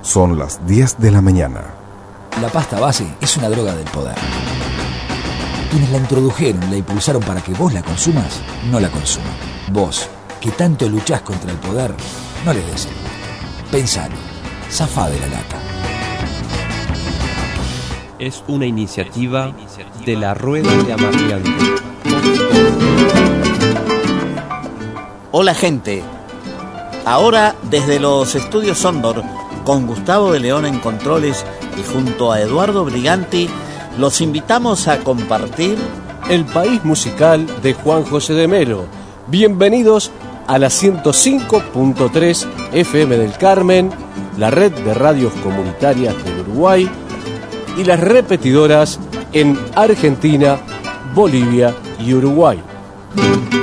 Son las 10 de la mañana. La pasta base es una droga del poder. Quienes la introdujeron y la impulsaron para que vos la consumas, no la consuman. Vos, que tanto luchás contra el poder, no le des el gusto. Pensalo, zafá de la lata. Es una iniciativa de la Rueda de Amarriante. Hola gente, ahora desde los estudios Sondor, con Gustavo de León en controles y junto a Eduardo Briganti, los invitamos a compartir El País Musical de Juan José de Melo. Bienvenidos a la 105.3 FM del Carmen, la red de radios comunitarias del Uruguay y las repetidoras en Argentina, Bolivia y Uruguay.